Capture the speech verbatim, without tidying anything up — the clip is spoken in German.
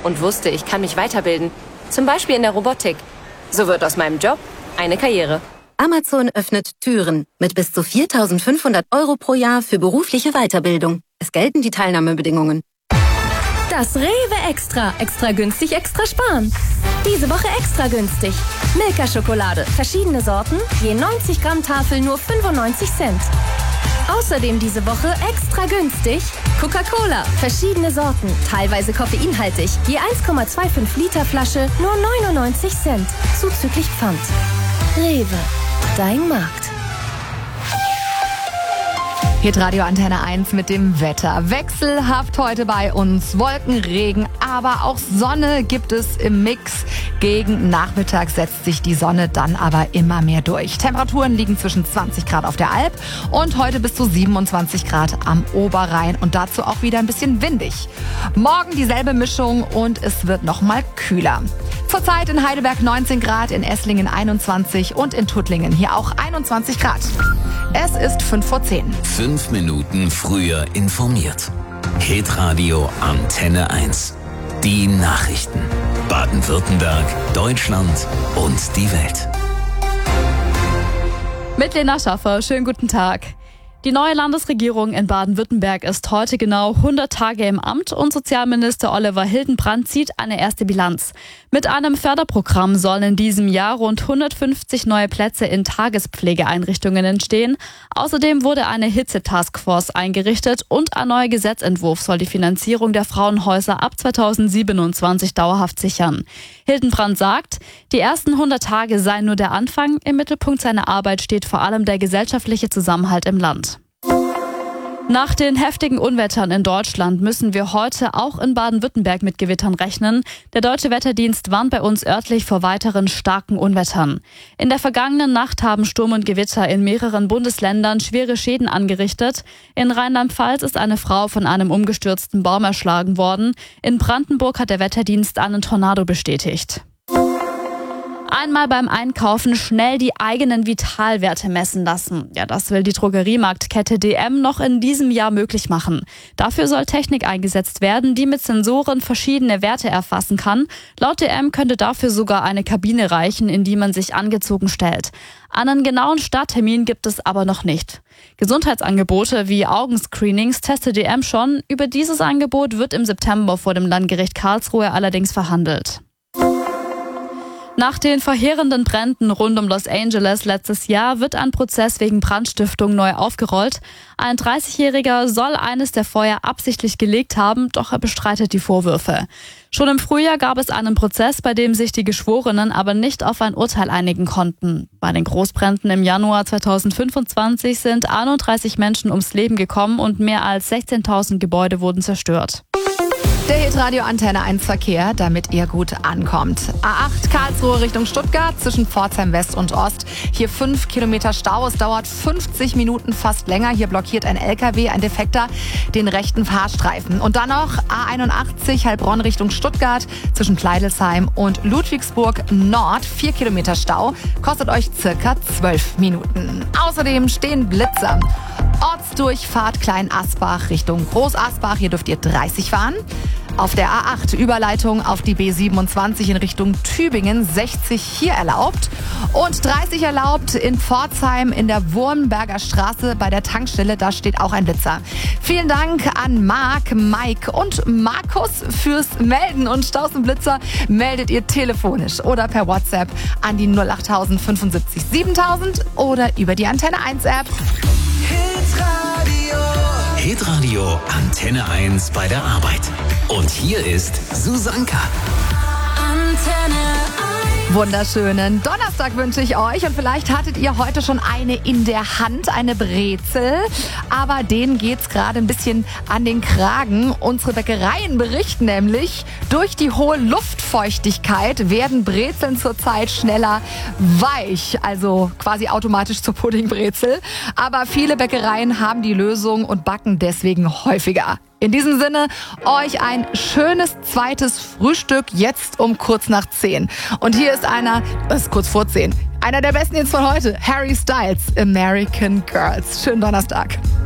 und wusste, ich kann mich weiterbilden. Zum Beispiel in der Robotik. So wird aus meinem Job eine Karriere. Amazon öffnet Türen mit bis zu viertausendfünfhundert Euro pro Jahr für berufliche Weiterbildung. Es gelten die Teilnahmebedingungen. Das Rewe Extra. Extra günstig, extra sparen. Diese Woche extra günstig. Milka-Schokolade. Verschiedene Sorten. Je neunzig Gramm Tafel nur fünfundneunzig Cent. Außerdem diese Woche extra günstig Coca-Cola. Verschiedene Sorten. Teilweise koffeinhaltig. Je eins Komma fünfundzwanzig Liter Flasche nur neunundneunzig Cent. Zuzüglich Pfand. Rewe. Dein Markt. Hitradio Antenne eins mit dem Wetter. Wechselhaft heute bei uns. Wolken, Regen, aber auch Sonne gibt es im Mix. Gegen Nachmittag setzt sich die Sonne dann aber immer mehr durch. Temperaturen liegen zwischen zwanzig Grad auf der Alp und heute bis zu siebenundzwanzig Grad am Oberrhein. Und dazu auch wieder ein bisschen windig. Morgen dieselbe Mischung und es wird noch mal kühler. Zurzeit in Heidelberg neunzehn Grad, in Esslingen einundzwanzig und in Tuttlingen hier auch einundzwanzig Grad. Es ist fünf vor zehn. Fünf Minuten früher informiert. Hitradio Antenne eins. Die Nachrichten. Baden-Württemberg, Deutschland und die Welt. Mit Lena Schaffer, schönen guten Tag. Die neue Landesregierung in Baden-Württemberg ist heute genau hundert Tage im Amt und Sozialminister Oliver Hildenbrand zieht eine erste Bilanz. Mit einem Förderprogramm sollen in diesem Jahr rund hundertfünfzig neue Plätze in Tagespflegeeinrichtungen entstehen. Außerdem wurde eine Hitze-Taskforce eingerichtet und ein neuer Gesetzentwurf soll die Finanzierung der Frauenhäuser ab zweitausendsiebenundzwanzig dauerhaft sichern. Hildenbrand sagt, die ersten hundert Tage seien nur der Anfang. Im Mittelpunkt seiner Arbeit steht vor allem der gesellschaftliche Zusammenhalt im Land. Nach den heftigen Unwettern in Deutschland müssen wir heute auch in Baden-Württemberg mit Gewittern rechnen. Der Deutsche Wetterdienst warnt bei uns örtlich vor weiteren starken Unwettern. In der vergangenen Nacht haben Sturm und Gewitter in mehreren Bundesländern schwere Schäden angerichtet. In Rheinland-Pfalz ist eine Frau von einem umgestürzten Baum erschlagen worden. In Brandenburg hat der Wetterdienst einen Tornado bestätigt. Einmal beim Einkaufen schnell die eigenen Vitalwerte messen lassen. Ja, das will die Drogeriemarktkette D M noch in diesem Jahr möglich machen. Dafür soll Technik eingesetzt werden, die mit Sensoren verschiedene Werte erfassen kann. Laut D M könnte dafür sogar eine Kabine reichen, in die man sich angezogen stellt. Einen genauen Starttermin gibt es aber noch nicht. Gesundheitsangebote wie Augenscreenings testet D M schon. Über dieses Angebot wird im September vor dem Landgericht Karlsruhe allerdings verhandelt. Nach den verheerenden Bränden rund um Los Angeles letztes Jahr wird ein Prozess wegen Brandstiftung neu aufgerollt. Ein dreißigjähriger soll eines der Feuer absichtlich gelegt haben, doch er bestreitet die Vorwürfe. Schon im Frühjahr gab es einen Prozess, bei dem sich die Geschworenen aber nicht auf ein Urteil einigen konnten. Bei den Großbränden im Januar zweitausendfünfundzwanzig sind einunddreißig Menschen ums Leben gekommen und mehr als sechzehntausend Gebäude wurden zerstört. Der Hitradio Antenne eins Verkehr, damit ihr gut ankommt. A acht Karlsruhe Richtung Stuttgart zwischen Pforzheim West und Ost. Hier fünf Kilometer Stau. Es dauert fünfzig Minuten fast länger. Hier blockiert ein L K W, ein Defekter, den rechten Fahrstreifen. Und dann noch A einundachtzig Heilbronn Richtung Stuttgart zwischen Kleidelsheim und Ludwigsburg Nord. Vier Kilometer Stau. Kostet euch circa zwölf Minuten. Außerdem stehen Blitzer. Ortsdurchfahrt Klein-Asbach Richtung Groß-Asbach. Hier dürft ihr dreißig fahren. Auf der A acht Überleitung auf die B siebenundzwanzig in Richtung Tübingen, sechzig hier erlaubt und dreißig erlaubt in Pforzheim in der Wurmberger Straße bei der Tankstelle, da steht auch ein Blitzer. Vielen Dank an Marc, Mike und Markus fürs Melden und Stausenblitzer meldet ihr telefonisch oder per WhatsApp an die null acht null fünfundsiebzig siebentausend oder über die Antenne eins App. Hitradio. Hitradio Antenne eins bei der Arbeit. Und hier ist Susanka. Antenne eins. Wunderschönen Donnerstag wünsche ich euch und vielleicht hattet ihr heute schon eine in der Hand, eine Brezel, aber denen geht's gerade ein bisschen an den Kragen. Unsere Bäckereien berichten nämlich, durch die hohe Luftfeuchtigkeit werden Brezeln zurzeit schneller weich, also quasi automatisch zur Puddingbrezel. Aber viele Bäckereien haben die Lösung und backen deswegen häufiger. In diesem Sinne, euch ein schönes zweites Frühstück jetzt um kurz nach zehn. Und hier ist einer, das ist kurz vor zehn, einer der besten Hits von heute, Harry Styles, American Girls. Schönen Donnerstag.